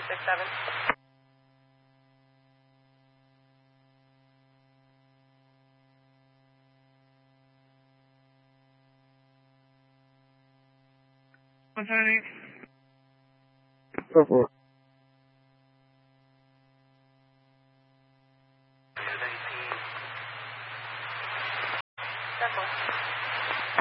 267. What's her name? Go for it. That's one.